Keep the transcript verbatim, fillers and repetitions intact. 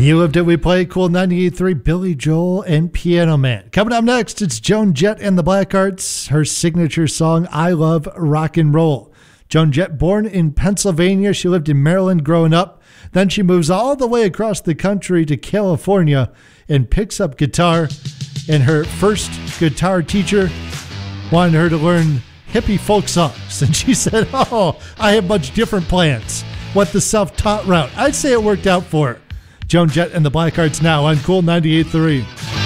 You Lived It, We Play, Cool ninety-eight point three, Billy Joel and Piano Man. Coming up next, it's Joan Jett and the Blackhearts, her signature song, I Love Rock and Roll. Joan Jett, born in Pennsylvania, she lived in Maryland growing up. Then she moves all the way across the country to California and picks up guitar. And her first guitar teacher wanted her to learn hippie folk songs. And she said, oh, I have much different plans. What the self-taught route? I'd say it worked out for her. Joan Jett and the Blackhearts now on Cool ninety-eight point three.